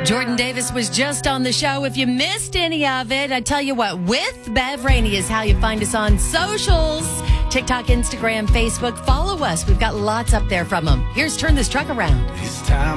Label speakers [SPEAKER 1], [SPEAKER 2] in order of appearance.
[SPEAKER 1] Jordan Davis was just on the show. If you missed any of it, I tell you what, With Bev Rainey is how you find us on socials. TikTok, Instagram, Facebook. Follow us. We've got lots up there from them. Here's Turn This Truck Around.
[SPEAKER 2] It's time.